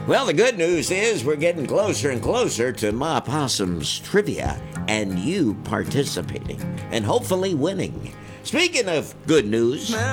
Well, the good news is we're getting closer and closer to Ma Possum's trivia and you participating and hopefully winning. Speaking of good news,